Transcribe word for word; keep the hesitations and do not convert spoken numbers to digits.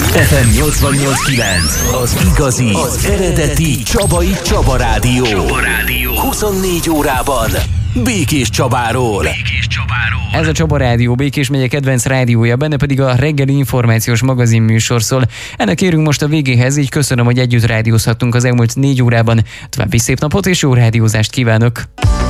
ef em nyolcvannyolc kilenc, az igazi, az eredeti Csabai Csaba Rádió. Csaba Rádió. huszonnégy órában Békés Csabáról. Békés Csabáról. Ez a Csaba Rádió, Békés megye kedvenc rádiója, benne pedig a reggeli információs magazin műsor szól. Ennek érünk most a végéhez, így köszönöm, hogy együtt rádiózhattunk az elmúlt négy órában. További szép napot és jó rádiózást kívánok!